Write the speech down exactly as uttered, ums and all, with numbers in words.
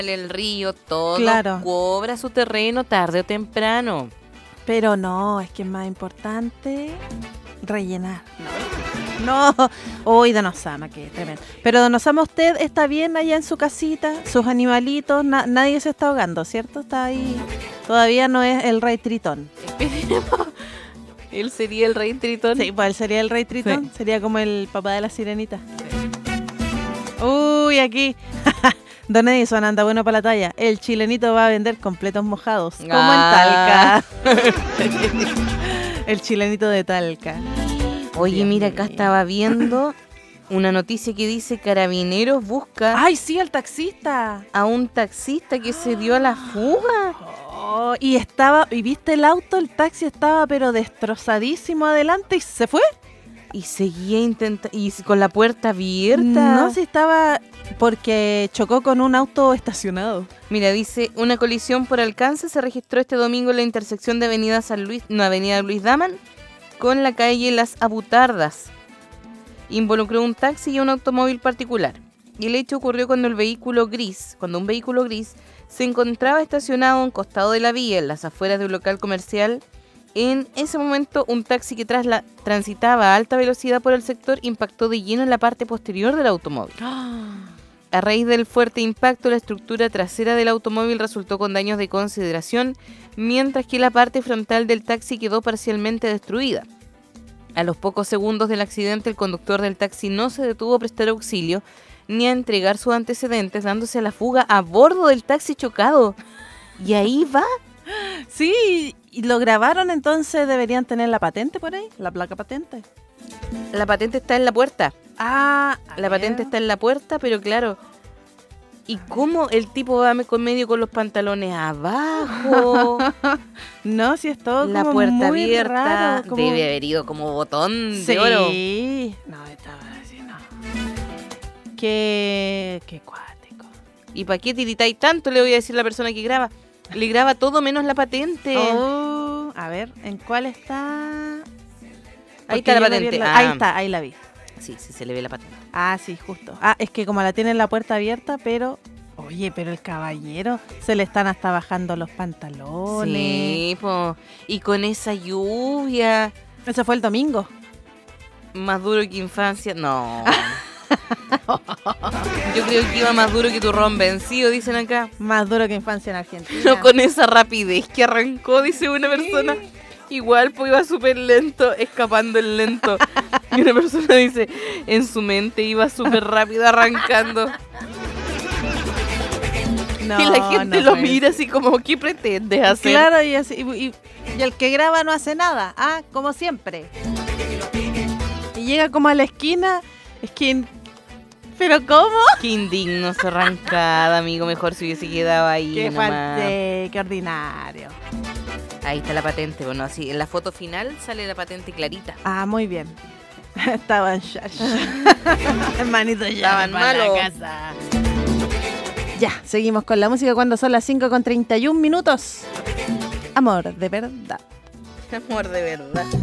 el río, todo Claro. cobra su terreno tarde o temprano. Pero no, es que es más importante rellenar. No, no. Uy, Don Osama, qué tremendo. Pero Don Osama, usted está bien allá en su casita, sus animalitos, na- nadie se está ahogando, ¿cierto? Está ahí. Todavía no es el rey Tritón. Esperemos. Él sería el rey Tritón. Sí, pues él sería el rey Tritón. Sí. Sería como el papá de la sirenita. Uy, aquí. Don Edison anda bueno para la talla. El chilenito va a vender completos mojados. Como Ah. en Talca. El chilenito de Talca. Oye, Dios mira, acá mío. estaba viendo una noticia que dice Carabineros busca ¡Ay, sí, el taxista! a un taxista que se dio a la fuga. Oh, y estaba, ¿y viste el auto? El taxi estaba pero destrozadísimo adelante y se fue. Y seguía intentando, y con la puerta abierta. No, si estaba porque chocó con un auto estacionado. Mira, dice, una colisión por alcance se registró este domingo en la intersección de Avenida San Luis, no, Avenida Luis Daman, con la calle Las Abutardas. Involucró un taxi y un automóvil particular. Y el hecho ocurrió cuando el vehículo gris, cuando un vehículo gris se encontraba estacionado a un costado de la vía, en las afueras de un local comercial. En ese momento, un taxi que trasla- transitaba a alta velocidad por el sector impactó de lleno en la parte posterior del automóvil. A raíz del fuerte impacto, la estructura trasera del automóvil resultó con daños de consideración, mientras que la parte frontal del taxi quedó parcialmente destruida. A los pocos segundos del accidente, el conductor del taxi no se detuvo a prestar auxilio ni a entregar sus antecedentes, dándose a la fuga a bordo del taxi chocado. Y ahí va. Sí, y lo grabaron, entonces deberían tener la patente por ahí, la placa patente. La patente está en la puerta. Ah, La patente está en la puerta, pero claro. ¿Y cómo el tipo va me- con medio con los pantalones abajo? No, si es todo La como puerta muy abierta. raro, como- Debe haber ido como botón Sí. de oro. No, estaba así, no. Qué, qué cuático. ¿Y para qué tiritáis tanto? Le voy a decir a la persona que graba. Le graba todo menos la patente. Oh, a ver, ¿en cuál está? Ahí Porque está la yo la vi patente. en la- Ah. Ahí está, ahí la vi. Sí, sí, se le ve la patente. Ah, sí, justo. Ah, es que como la tienen la puerta abierta, pero... Oye, pero el caballero se le están hasta bajando los pantalones. Sí, po. Y con esa lluvia, Eso fue el domingo. más duro que infancia. No. Yo creo que iba más duro que turrón vencido, dicen acá. Más duro que infancia en Argentina. No con esa rapidez que arrancó, dice una persona. Igual, pues iba súper lento, escapando el lento. Y una persona dice, en su mente iba súper rápido arrancando. No, y la gente no lo puede mira así como, ¿qué pretendes hacer? Claro, y, así, y, y- y el que graba no hace nada, ah, como siempre. Y llega como a la esquina, es que... ¿Pero cómo? Qué indigno esa arrancada, amigo. Mejor si hubiese quedado ahí Qué nomás. falte, qué ordinario. Ahí está la patente, bueno, así. En la foto final sale la patente clarita. Ah, muy bien. Estaban ya. Hermanito, ya. Estaban para la malos. casa. Ya, seguimos con la música cuando son las cinco con treinta y un minutos. Amor, de verdad. Amor de verdad.